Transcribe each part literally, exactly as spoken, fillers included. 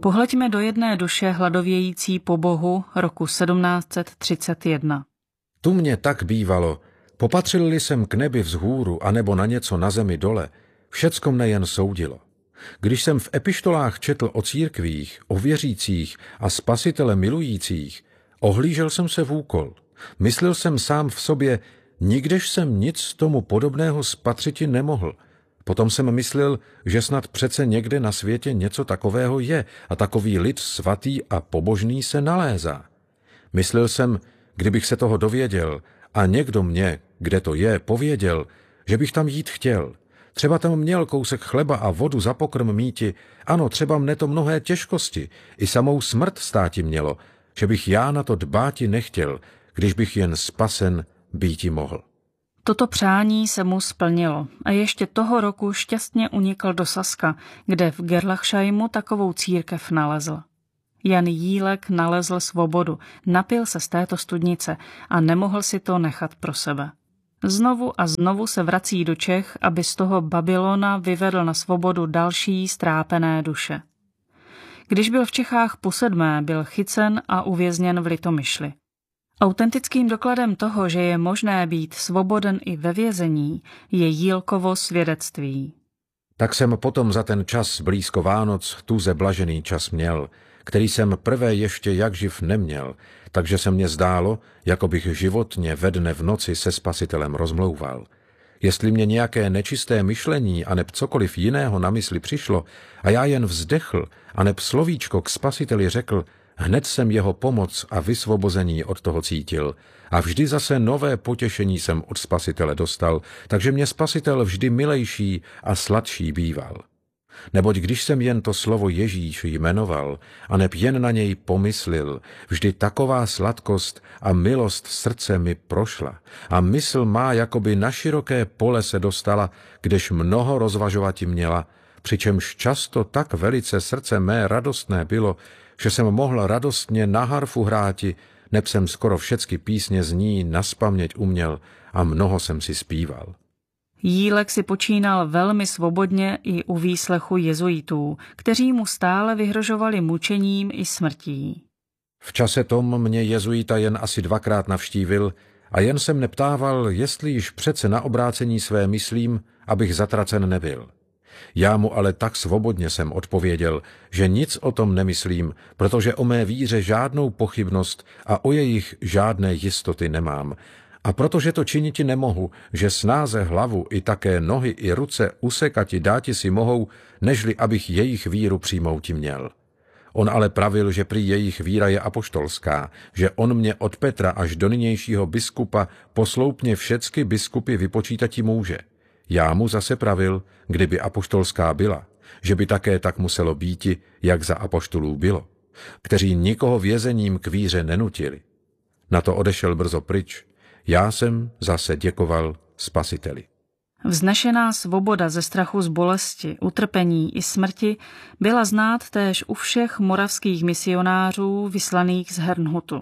Pohleďme do jedné duše hladovějící po Bohu roku sedmnáct set třicet jedna. Tu mě tak bývalo, popatřil-li jsem k nebi vzhůru, anebo na něco na zemi dole, všecko mne jen soudilo. Když jsem v epištolách četl o církvích, o věřících a Spasitele milujících, ohlížel jsem se vůkol. Myslel jsem sám v sobě, nikdež jsem nic tomu podobného spatřiti nemohl. Potom jsem myslel, že snad přece někde na světě něco takového je a takový lid svatý a pobožný se nalézá. Myslel jsem, kdybych se toho dověděl a někdo mě, kde to je, pověděl, že bych tam jít chtěl. Třeba tam měl kousek chleba a vodu za pokrm míti, ano, třeba mne to mnohé těžkosti, i samou smrt státi mělo, že bych já na to dbáti nechtěl, když bych jen spasen býti mohl. Toto přání se mu splnilo a ještě toho roku šťastně unikl do Saska, kde v Gerlachsheimu takovou církev nalezl. Jan Jílek nalezl svobodu, napil se z této studnice a nemohl si to nechat pro sebe. Znovu a znovu se vrací do Čech, aby z toho Babylona vyvedl na svobodu další strápené duše. Když byl v Čechách posedmé, byl chycen a uvězněn v Litomyšli. Autentickým dokladem toho, že je možné být svoboden i ve vězení, je Jílkovo svědectví. Tak jsem potom za ten čas blízko Vánoc tuze blažený čas měl, který jsem prvé ještě jak živ neměl, takže se mně zdálo, jako bych životně ve dne v noci se Spasitelem rozmlouval. Jestli mě nějaké nečisté myšlení aneb cokoliv jiného na mysli přišlo a já jen vzdechl aneb slovíčko k Spasiteli řekl, hned jsem jeho pomoc a vysvobození od toho cítil a vždy zase nové potěšení jsem od Spasitele dostal, takže mě Spasitel vždy milejší a sladší býval. Neboť když jsem jen to slovo Ježíš jmenoval, aneb jen na něj pomyslil, vždy taková sladkost a milost srdce mi prošla a mysl má jakoby na široké pole se dostala, kdež mnoho rozvažovati měla, přičemž často tak velice srdce mé radostné bylo, že jsem mohl radostně na harfu hráti, neb jsem skoro všecky písně z ní naspaměť uměl a mnoho jsem si zpíval. Jílek si počínal velmi svobodně i u výslechu jezuitů, kteří mu stále vyhrožovali mučením i smrtí. V čase tom mě jezuita jen asi dvakrát navštívil a jen jsem neptával, jestli již přece na obrácení své myslím, abych zatracen nebyl. Já mu ale tak svobodně jsem odpověděl, že nic o tom nemyslím, protože o mé víře žádnou pochybnost a o jejich žádné jistoty nemám. A protože to činiti nemohu, že snáze hlavu i také nohy i ruce usekati dáti si mohou, nežli abych jejich víru přijmouti měl. On ale pravil, že prý jejich víra je apoštolská, že on mě od Petra až do nynějšího biskupa posloupně všecky biskupy vypočítati může. Já mu zase pravil, kdyby apoštolská byla, že by také tak muselo býti, jak za apoštolů bylo, kteří nikoho vězením k víře nenutili. Na to odešel brzo pryč. Já jsem zase děkoval Spasiteli. Vznešená svoboda ze strachu z bolesti, utrpení i smrti byla znát též u všech moravských misionářů vyslaných z Herrnhutu.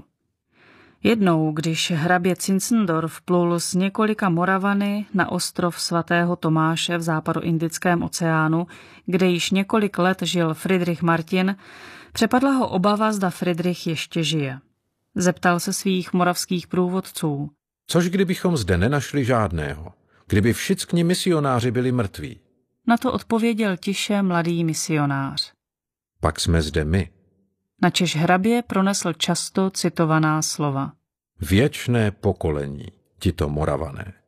Jednou, když hrabě Zinzendorf plul s několika Moravany na ostrov svatého Tomáše v západoindickém oceánu, kde již několik let žil Fridrich Martin, přepadla ho obava, zda Fridrich ještě žije. Zeptal se svých moravských průvodců. Což kdybychom zde nenašli žádného? Kdyby všichni misionáři byli mrtví? Na to odpověděl tiše mladý misionář. Pak jsme zde my. Načež hrabě pronesl často citovaná slova. Věčné pokolení, tito Moravané.